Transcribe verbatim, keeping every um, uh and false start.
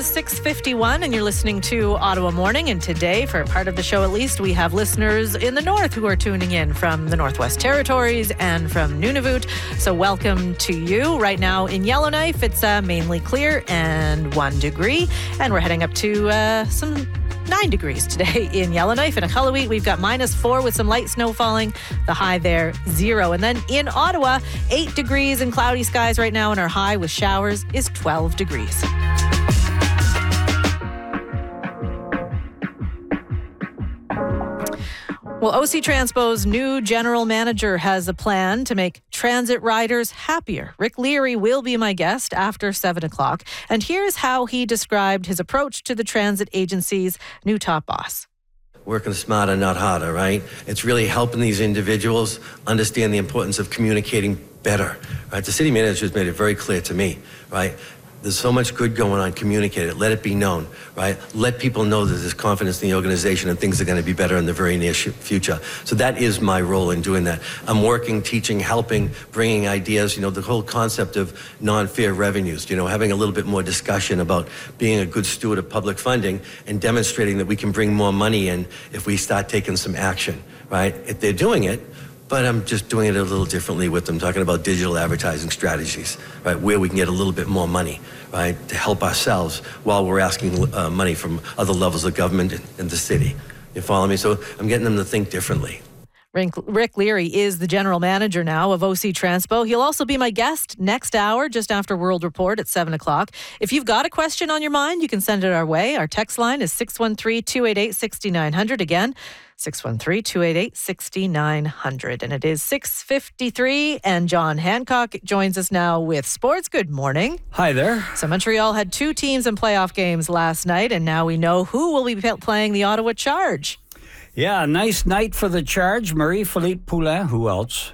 is six fifty-one and you're listening to Ottawa Morning. And today, for part of the show at least, we have listeners in the north who are tuning in from the Northwest Territories and from Nunavut. So welcome to you. Right now in Yellowknife, it's uh, mainly clear and one degree. And we're heading up to uh, some nine degrees today in Yellowknife. In Iqaluit, we've got minus four with some light snow falling. The high there, zero. And then in Ottawa, eight degrees and cloudy skies right now, and our high with showers is twelve degrees. Well, O C Transpo's new general manager has a plan to make transit riders happier. Rick Leary will be my guest after seven o'clock. And here's how he described his approach to the transit agency's new top boss. Working smarter, not harder, right? It's really helping these individuals understand the importance of communicating better, right? The city manager has made it very clear to me, right? There's so much good going on. Communicate it. Let it be known, right? Let people know that there's confidence in the organization and things are going to be better in the very near future. So that is my role in doing that. I'm working, teaching, helping, bringing ideas, you know, the whole concept of non-fair revenues, you know, having a little bit more discussion about being a good steward of public funding and demonstrating that we can bring more money in if we start taking some action, right? If they're doing it, but I'm just doing it a little differently with them, talking about digital advertising strategies, right, where we can get a little bit more money, right, to help ourselves while we're asking uh, money from other levels of government in the city. You follow me? So I'm getting them to think differently. Rick Leary is the general manager now of O C Transpo. He'll also be my guest next hour, just after World Report at seven o'clock. If you've got a question on your mind, you can send it our way. Our text line is six one three, two eight eight, six nine zero zero. Again, six one three, two eight eight, six nine zero zero. And it is six fifty-three, and John Hancock joins us now with sports. Good morning. Hi there. So Montreal had two teams in playoff games last night, and now we know who will be playing the Ottawa Charge. Yeah, nice night for the Charge. Marie-Philippe Poulin, who else?